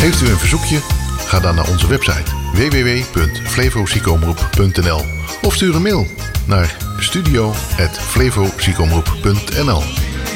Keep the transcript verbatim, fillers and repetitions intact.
Heeft u een verzoekje? Ga dan naar onze website w w w punt flevoziekenomroep punt n l of stuur een mail naar studio apenstaartje flevoziekenomroep punt n l.